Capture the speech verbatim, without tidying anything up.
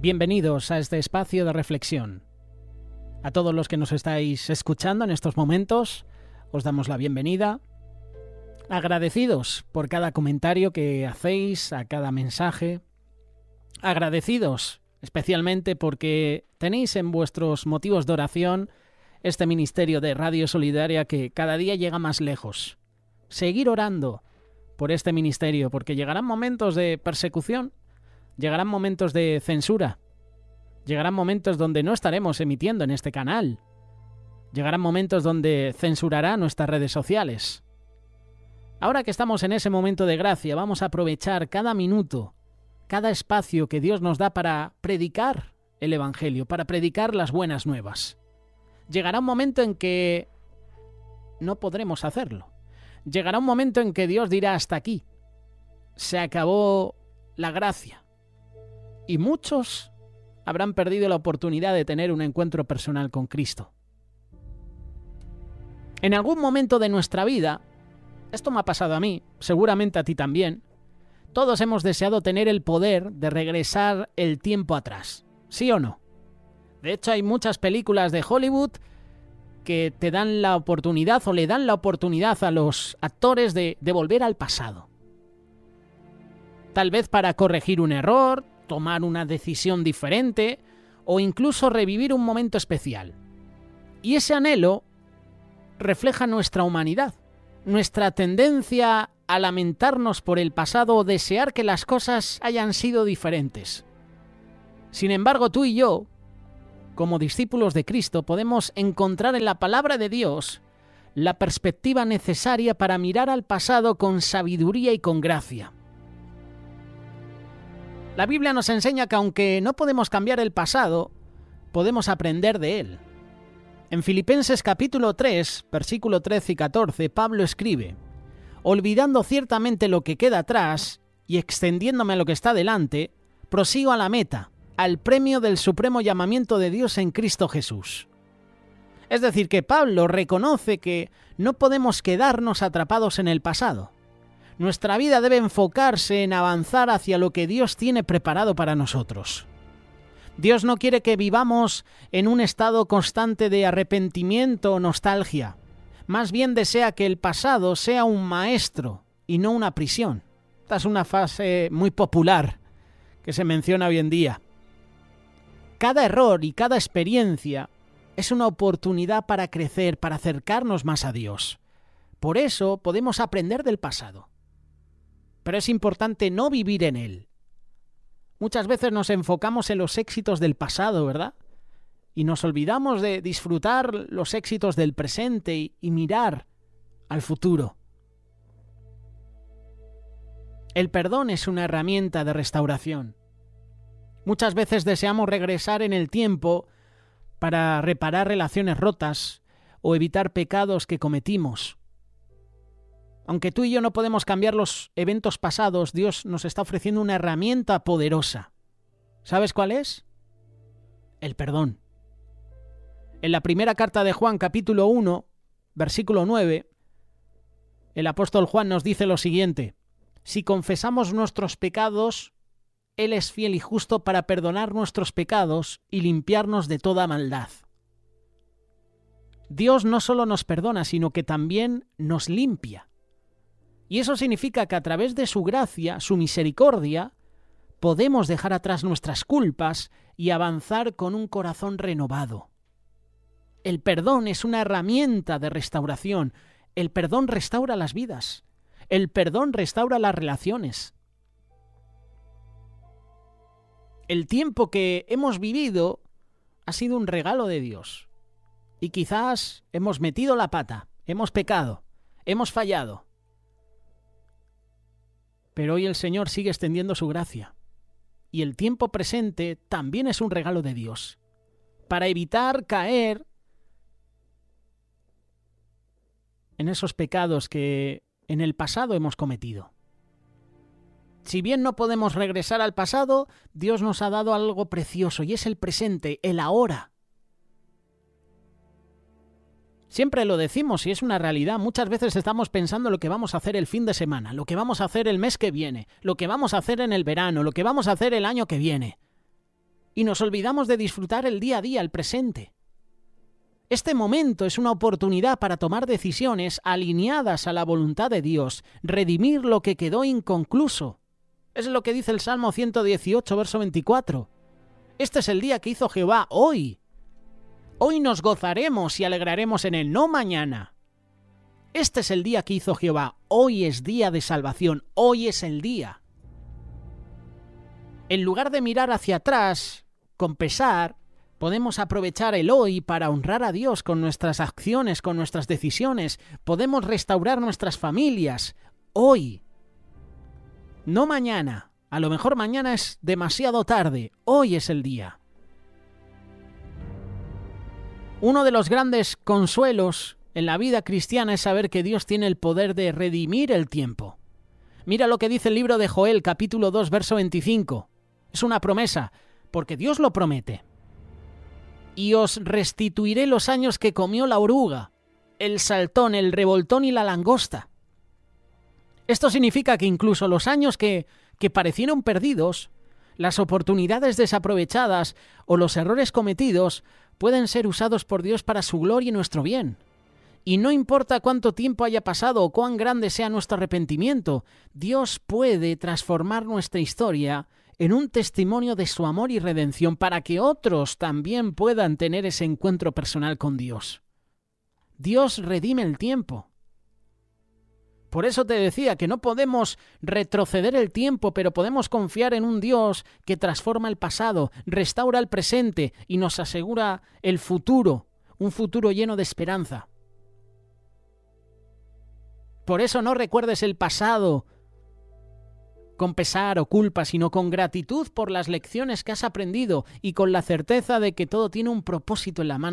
Bienvenidos a este espacio de reflexión. A todos los que nos estáis escuchando en estos momentos, os damos la bienvenida. Agradecidos por cada comentario que hacéis, a cada mensaje. Agradecidos especialmente porque tenéis en vuestros motivos de oración este ministerio de Radio Solidaria que cada día llega más lejos. Seguir orando por este ministerio, porque llegarán momentos de persecución, llegarán momentos de censura, llegarán momentos donde no estaremos emitiendo en este canal, llegarán momentos donde censurará nuestras redes sociales. Ahora que estamos en ese momento de gracia, vamos a aprovechar cada minuto, cada espacio que Dios nos da para predicar el Evangelio, para predicar las buenas nuevas. Llegará un momento en que no podremos hacerlo. Llegará un momento en que Dios dirá hasta aquí. Se acabó la gracia. Y muchos habrán perdido la oportunidad de tener un encuentro personal con Cristo. En algún momento de nuestra vida, esto me ha pasado a mí, seguramente a ti también, todos hemos deseado tener el poder de regresar el tiempo atrás. ¿Sí o no? De hecho, hay muchas películas de Hollywood que te dan la oportunidad o le dan la oportunidad a los actores de, de volver al pasado. Tal vez para corregir un error, tomar una decisión diferente o incluso revivir un momento especial. Y ese anhelo refleja nuestra humanidad, nuestra tendencia a lamentarnos por el pasado o desear que las cosas hayan sido diferentes. Sin embargo, tú y yo, como discípulos de Cristo, podemos encontrar en la palabra de Dios la perspectiva necesaria para mirar al pasado con sabiduría y con gracia. La Biblia nos enseña que aunque no podemos cambiar el pasado, podemos aprender de él. En Filipenses capítulo tres, versículo trece y catorce, Pablo escribe: «Olvidando ciertamente lo que queda atrás y extendiéndome a lo que está delante, prosigo a la meta, al premio del supremo llamamiento de Dios en Cristo Jesús». Es decir, que Pablo reconoce que no podemos quedarnos atrapados en el pasado. Nuestra vida debe enfocarse en avanzar hacia lo que Dios tiene preparado para nosotros. Dios no quiere que vivamos en un estado constante de arrepentimiento o nostalgia. Más bien desea que el pasado sea un maestro y no una prisión. Esta es una frase muy popular que se menciona hoy en día. Cada error y cada experiencia es una oportunidad para crecer, para acercarnos más a Dios. Por eso podemos aprender del pasado. Pero es importante no vivir en él. Muchas veces nos enfocamos en los éxitos del pasado, ¿verdad? Y nos olvidamos de disfrutar los éxitos del presente y, y mirar al futuro. El perdón es una herramienta de restauración. Muchas veces deseamos regresar en el tiempo para reparar relaciones rotas o evitar pecados que cometimos. Aunque tú y yo no podemos cambiar los eventos pasados, Dios nos está ofreciendo una herramienta poderosa. ¿Sabes cuál es? El perdón. En la primera carta de Juan, capítulo uno, versículo nueve, el apóstol Juan nos dice lo siguiente: «Si confesamos nuestros pecados, Él es fiel y justo para perdonar nuestros pecados y limpiarnos de toda maldad». Dios no solo nos perdona, sino que también nos limpia. Y eso significa que a través de su gracia, su misericordia, podemos dejar atrás nuestras culpas y avanzar con un corazón renovado. El perdón es una herramienta de restauración. El perdón restaura las vidas. El perdón restaura las relaciones. El tiempo que hemos vivido ha sido un regalo de Dios. Y quizás hemos metido la pata, hemos pecado, hemos fallado. Pero hoy el Señor sigue extendiendo su gracia. Y el tiempo presente también es un regalo de Dios, para evitar caer en esos pecados que en el pasado hemos cometido. Si bien no podemos regresar al pasado, Dios nos ha dado algo precioso y es el presente, el ahora. Siempre lo decimos y es una realidad. Muchas veces estamos pensando lo que vamos a hacer el fin de semana, lo que vamos a hacer el mes que viene, lo que vamos a hacer en el verano, lo que vamos a hacer el año que viene. y nos olvidamos de disfrutar el día a día, el presente. Este momento es una oportunidad para tomar decisiones alineadas a la voluntad de Dios, redimir lo que quedó inconcluso. Es lo que dice el Salmo ciento dieciocho, verso veinticuatro. Este es el día que hizo Jehová hoy. Hoy nos gozaremos y alegraremos en él, no mañana. Este es el día que hizo Jehová. Hoy es día de salvación. Hoy es el día. En lugar de mirar hacia atrás, con pesar, podemos aprovechar el hoy para honrar a Dios con nuestras acciones, con nuestras decisiones. Podemos restaurar nuestras familias. Hoy. No mañana. A lo mejor mañana es demasiado tarde. Hoy es el día. Uno de los grandes consuelos en la vida cristiana es saber que Dios tiene el poder de redimir el tiempo. Mira lo que dice el libro de Joel, capítulo dos, verso veinticinco. Es una promesa, porque Dios lo promete. Y os restituiré los años que comió la oruga, el saltón, el revoltón y la langosta. Esto significa que incluso los años que, que parecieron perdidos, las oportunidades desaprovechadas o los errores cometidos pueden ser usados por Dios para su gloria y nuestro bien. Y no importa cuánto tiempo haya pasado o cuán grande sea nuestro arrepentimiento, Dios puede transformar nuestra historia en un testimonio de su amor y redención para que otros también puedan tener ese encuentro personal con Dios. Dios redime el tiempo. Por eso te decía que no podemos retroceder el tiempo, pero podemos confiar en un Dios que transforma el pasado, restaura el presente y nos asegura el futuro, un futuro lleno de esperanza. Por eso no recuerdes el pasado con pesar o culpa, sino con gratitud por las lecciones que has aprendido y con la certeza de que todo tiene un propósito en la mano